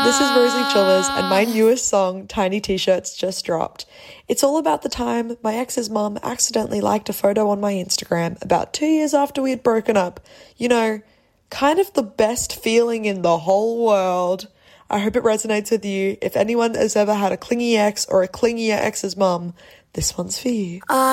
This is Rosalie Chilvers, and my newest song, Tiny T-Shirts, just dropped. It's all about the time my ex's mum accidentally liked a photo on my Instagram about 2 years after we had broken up. You know, kind of the best feeling in the whole world. I hope it resonates with you. If anyone has ever had a clingy ex or a clingier ex's mum, this one's for you.